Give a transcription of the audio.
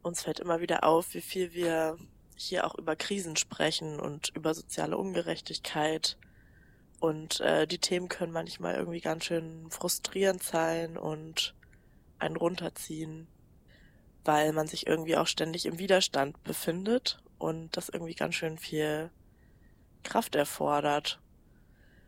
uns fällt immer wieder auf, wie viel wir hier auch über Krisen sprechen und über soziale Ungerechtigkeit. Und die Themen können manchmal irgendwie ganz schön frustrierend sein und einen runterziehen, weil man sich irgendwie auch ständig im Widerstand befindet und das irgendwie ganz schön viel Kraft erfordert.